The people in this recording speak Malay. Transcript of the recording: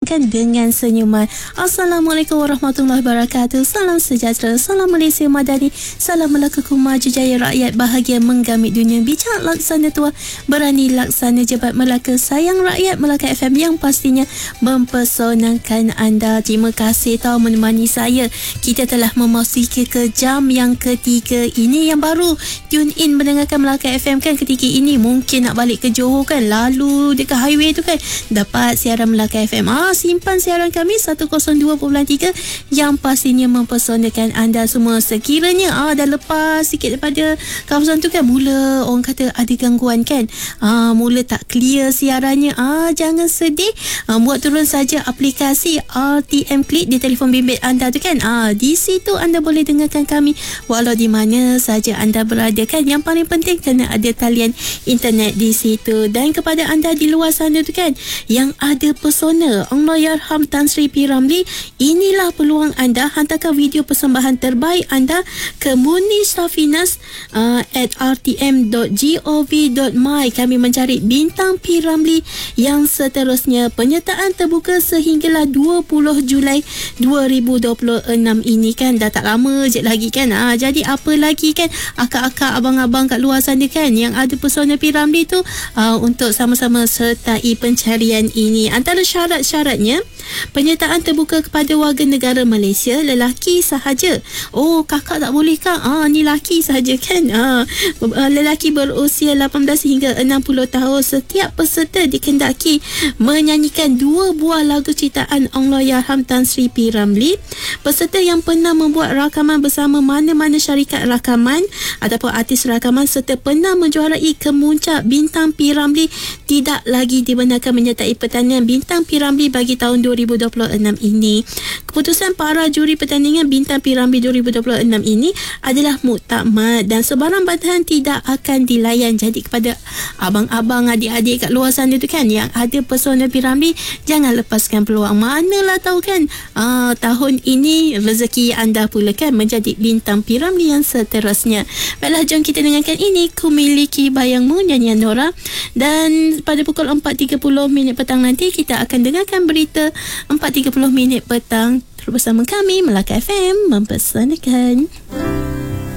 kan dengan senyuman. Assalamualaikum warahmatullahi wabarakatuh. Salam sejahtera, salam Malaysia Madani, salam Melaka Maju Jaya, rakyat bahagia menggamit dunia. Bijak laksana tua, berani laksana jebat Melaka. Sayang rakyat Melaka FM yang pastinya mempersonakan anda. Terima kasih tahu menemani saya. Kita telah memasuki ke jam yang ketiga ini. Yang baru tune in mendengarkan Melaka FM kan ketika ini mungkin nak balik ke Johor kan, lalu dekat highway tu kan dapat siaran Melaka FM. Simpan siaran kami 102.3 yang pastinya mempersonakan anda semua. Sekiranya dah lepas sikit daripada kawasan tu kan, mula orang kata ada gangguan kan, mula tak clear siarannya, jangan sedih. Buat turun saja aplikasi RTM Click di telefon bimbit anda tu kan. Di situ anda boleh dengarkan kami walau di mana saja anda berada kan. Yang paling penting kena ada talian internet di situ. Dan kepada anda di luar sana tu kan yang ada persona Allahyarham Tan Sri P. Ramlee, inilah peluang anda. Hantarkan video persembahan terbaik anda ke @rtm.gov.my. Kami mencari bintang P. Ramlee yang seterusnya. Penyertaan terbuka sehinggalah 20 Julai 2026 ini kan. Dah tak lama je lagi kan. Jadi apa lagi kan akak-akak, abang-abang kat luar sana kan yang ada persona P. Ramlee tu, untuk sama-sama sertai pencarian ini. Antara syarat-syaratnya, penyertaan terbuka kepada warga negara Malaysia, lelaki sahaja. Kakak tak boleh kak? Ni lelaki sahaja kan. Lelaki berusia 18 hingga 60 tahun. Setiap peserta dikendaki menyanyikan 2 buah lagu ciptaan Allahyarham Tan Sri P. Ramlee. Peserta yang pernah membuat rakaman bersama mana-mana syarikat rakaman ataupun artis rakaman serta pernah menjuarai kemuncak bintang P. Ramlee tidak lagi dibenarkan menyertai pertandingan bintang P. Ramlee bagi tahun 2026 ini. Keputusan para juri pertandingan bintang P. Ramlee 2026 ini adalah muktamad dan sebarang bantahan tidak akan dilayan. Jadi kepada abang-abang, adik-adik kat luar sana tu kan yang ada persona P. Ramlee, jangan lepaskan peluang. Manalah tahu kan tahun ini rezeki anda pula kan menjadi bintang P. Ramlee yang seterusnya. Baiklah, jom kita dengarkan ini Ku Miliki Bayangmu, nyanyian Nora. Dan pada pukul 4.30 minit petang nanti kita akan dengarkan berita 4.30 minit petang bersama kami Melaka FM mempersanakan.